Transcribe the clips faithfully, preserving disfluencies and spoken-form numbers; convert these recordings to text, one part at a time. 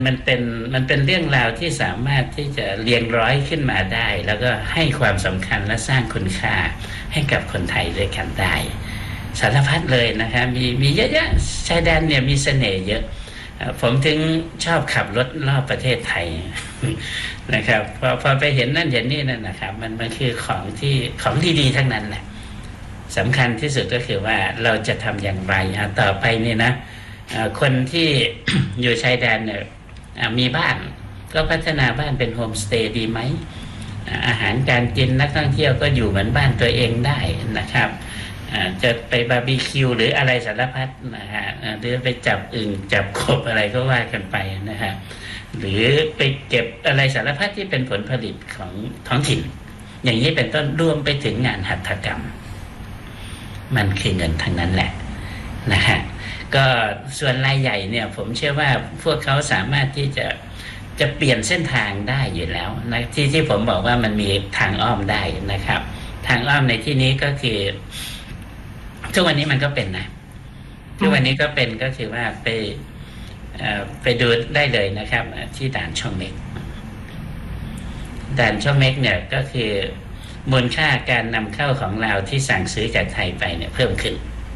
มันเป็นมันเป็นเรื่องราวที่สามารถที่จะเรียงร้อยขึ้นมาได้แล้วก็ให้ความสำคัญและสร้างคุณค่าให้กับคนไทยด้วยกันได้สารพัดเลยนะครับมีมีเยอะแยะชายแดนเนี่ยมีเสน่ห์เยอะผมถึงชอบขับรถรอบประเทศไทยนะครับพอพอไปเห็นนั่นเห็นนี่นั่นนะครับมันมันคือของที่ของดีๆทั้งนั้นแหละสำคัญที่สุดก็คือว่าเราจะทำอย่างไรต่อไปนี่นะคนที่ อยู่ชายแดนเนี่ยมีบ้านก็พัฒนาบ้านเป็นโฮมสเตย์ดีไหมอาหารการกินนักท่องเที่ยวก็อยู่เหมือนบ้านตัวเองได้นะครับจะไปบาร์บีคิวหรืออะไรสารพัดนะฮะหรือไปจับอึ่งจับกบอะไรก็ว่ากันไปนะฮะหรือไปเก็บอะไรสารพัดที่เป็นผลผลิตของท้องถิ่นอย่างนี้เป็นต้นรวมไปถึงงานหัตถกรรมมันคือเงินทั้งนั้นแหละนะฮะก็ส่วนรายใหญ่เนี่ยผมเชื่อว่าพวกเขาสามารถที่จะจะเปลี่ยนเส้นทางได้อยู่แล้วนะที่ที่ผมบอกว่ามันมีทางอ้อมได้นะครับทางอ้อมในที่นี้ก็คือทุกวันนี้มันก็เป็นนะทุกวันนี้ก็เป็นก็คือว่าไปไปดูได้เลยนะครับที่ด่านช่องเม็กด่านช่องเม็กเนี่ยก็คือมูลค่าการนำเข้าของเราที่สั่งซื้อจากไทยไปเนี่ยเพิ่มขึ้น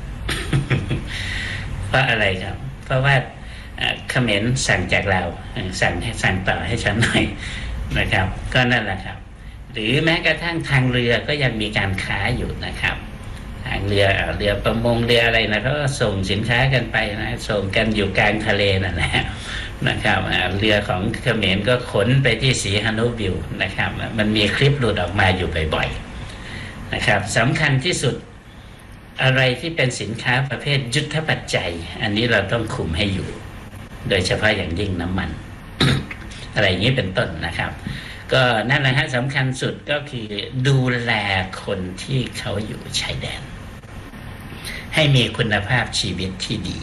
เพราะอะไรครับเพราะว่าเขมรสั่งจากเราสั่งให้สั่งต่อให้ฉันหน่อยนะครับก็นั่นแหละครับหรือแม้กระทั่งทางเรือก็ยังมีการค้าอยู่นะครับทางเรือเรือประมงเรืออะไรนะเขาก็ส่งสินค้ากันไปนะส่งกันอยู่กลางทะเลนั่นแหละนะครับเรือของเขมรก็ขนไปที่สีฮานุวิวนะครับมันมีคลิปหลุดออกมาอยู่บ่อยๆนะครับสำคัญที่สุดอะไรที่เป็นสินค้าประเภทยุทธปัจจัยอันนี้เราต้องคุมให้อยู่โดยเฉพาะอย่างยิ่งน้ำมัน อะไรอย่างนี้เป็นต้นนะครับก็นั่นแหละฮะสำคัญสุดก็คือดูแลคนที่เขาอยู่ชายแดนให้มีคุณภาพชีวิตที่ดี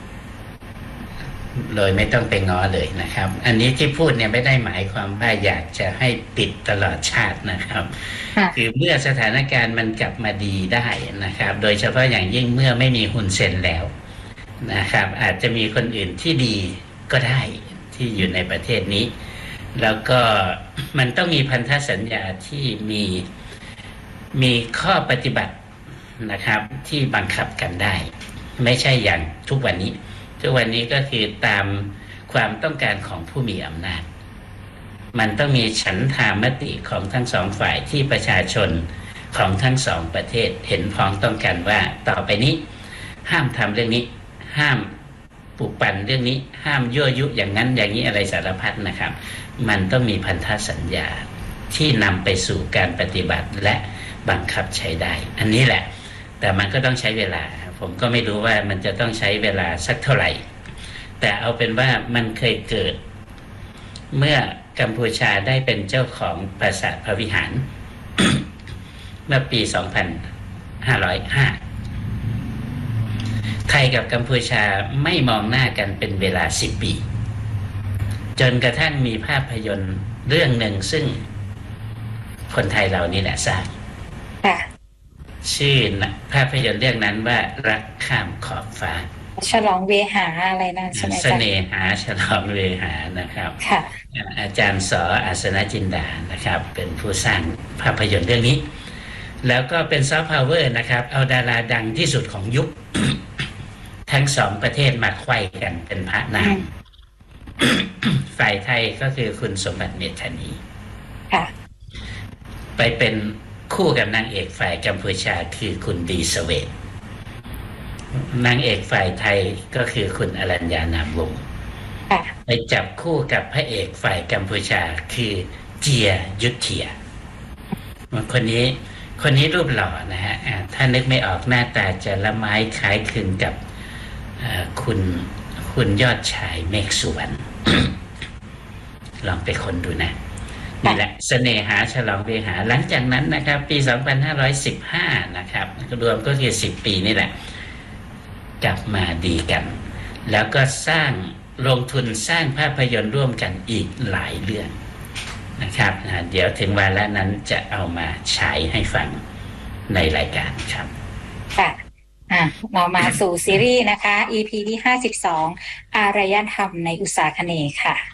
โดยไม่ต้องไปง้อเลยนะครับอันนี้ที่พูดเนี่ยไม่ได้หมายความว่าอยากจะให้ปิดตลอดชาตินะครับคือเมื่อสถานการณ์มันกลับมาดีได้นะครับโดยเฉพาะอย่างยิ่งเมื่อไม่มีฮุนเซนแล้วนะครับอาจจะมีคนอื่นที่ดีก็ได้ที่อยู่ในประเทศนี้แล้วก็มันต้องมีพันธสัญญาที่มีมีข้อปฏิบัตินะครับที่บังคับกันได้ไม่ใช่อย่างทุกวันนี้ทุกวันนี้ก็คือตามความต้องการของผู้มีอำนาจมันต้องมีฉันทามติของทั้งสองฝ่ายที่ประชาชนของทั้งสองประเทศเห็นพ้องต้องกันว่าต่อไปนี้ห้ามทำเรื่องนี้ห้ามปลุกปั่นเรื่องนี้ห้ามยั่วยุอย่างนั้นอย่างนี้อะไรสารพัดนะครับมันต้องมีพันธสัญญาที่นำไปสู่การปฏิบัติและบังคับใช้ได้อันนี้แหละแต่มันก็ต้องใช้เวลาผมก็ไม่รู้ว่ามันจะต้องใช้เวลาสักเท่าไหร่แต่เอาเป็นว่ามันเคยเกิดเมื่อกัมพูชาได้เป็นเจ้าของปราสาทพระวิหาร เมื่อปี สองพันห้าร้อยห้า ไทยกับกัมพูชาไม่มองหน้ากันเป็นเวลาสิบปีจนกระทั่งมีภาพยนตร์เรื่องหนึ่งซึ่งคนไทยเรานี่แหละสร้างชื่อภาพยนตร์เรื่องนั้นว่ารักข้ามขอบฟ้าฉลองเวหาอะไรนั่นใช่ไหมเสน่หาฉลองเวหานะครับอาจารย์สออาสนจินดานะครับเป็นผู้สร้างภาพยนตร์เรื่องนี้แล้วก็เป็นซอฟต์พาวเวอร์นะครับเอาดาราดังที่สุดของยุค ทั้งสองประเทศมาไขว้กันเป็นพระนางฝ่ายไทยก็คือคุณสมบัติเมธานีไปเป็นคู่กับนางเอกฝ่ายกัมพูชาคือคุณดีเสเวตนางเอกฝ่ายไทยก็คือคุณอรัญญานามวงศ์ไปจับคู่กับพระเอกฝ่ายกัมพูชาคือเจียยุทธเทียคนนี้คนนี้รูปหล่อนะฮะถ้านึกไม่ออกหน้าตาจะละไม้คล้ายคลึงกับคุณคุณยอดชายเมฆสุวรรณ ลองไปค้นดูนะนี่แหละเสน่หาฉลองเวหาหลังจากนั้นนะครับปีสองพันห้าร้อยสิบห้านะครับรวมก็คือสิบปีนี่แหละกลับมาดีกันแล้วก็สร้างลงทุนสร้างภาพยนตร์ร่วมกันอีกหลายเรื่องนะครับเดี๋ยวถึงวาระนั้นจะเอามาฉายให้ฟังในรายการครับค่ะอ่ะเรามาสู่ซีรีส์นะคะ อี พี ที่ห้าสิบสองอารยธรรมในอุษาคเนย์ค่ะ